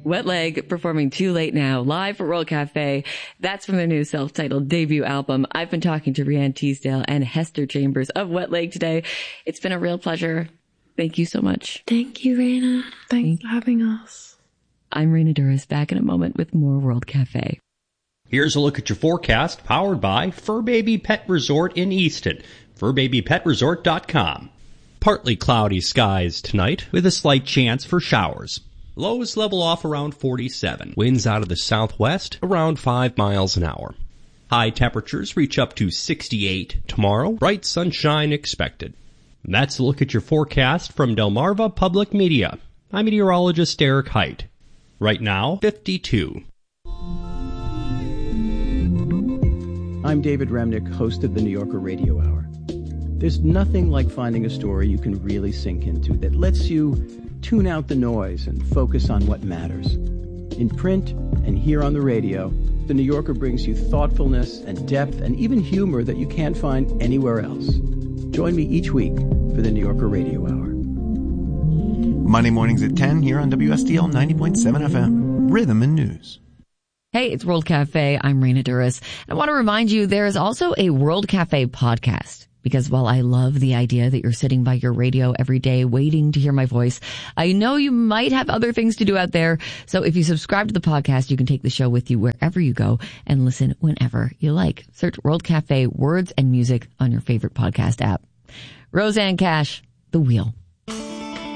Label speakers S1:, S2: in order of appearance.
S1: Wet Leg performing Too Late Now live at World Cafe. That's from their new self-titled debut album. I've been talking to Rianne Teasdale and Hester Chambers of Wet Leg today. It's been a real pleasure. Thank you so much.
S2: Thank you, Raina. Thanks for having us.
S1: I'm Raina Duras, back in a moment with more World Cafe.
S3: Here's a look at your forecast, powered by Fur Baby Pet Resort in Easton. FurBabyPetResort.com. Partly cloudy skies tonight with a slight chance for showers. Lows level off around 47. Winds out of the southwest around 5 miles an hour. High temperatures reach up to 68 tomorrow. Bright sunshine expected. And that's a look at your forecast from Delmarva Public Media. I'm meteorologist Eric Height. Right now, 52.
S4: I'm David Remnick, host of the New Yorker Radio Hour. There's nothing like finding a story you can really sink into that lets you tune out the noise and focus on what matters. In print and here on the radio, the New Yorker brings you thoughtfulness and depth and even humor that you can't find anywhere else. Join me each week for the New Yorker Radio Hour.
S5: Monday mornings at 10 here on WSDL 90.7 FM. Rhythm and News.
S1: Hey, it's World Cafe. I'm Raina Duras. I want to remind you there is also a World Cafe podcast. Because while I love the idea that you're sitting by your radio every day waiting to hear my voice, I know you might have other things to do out there. So if you subscribe to the podcast, you can take the show with you wherever you go and listen whenever you like. Search World Cafe Words and Music on your favorite podcast app. Roseanne Cash, The Wheel.